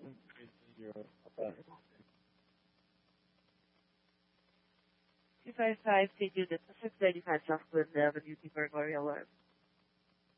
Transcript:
255 St. Judith, 695 South Glendale, Avenue, Gregory Alarm.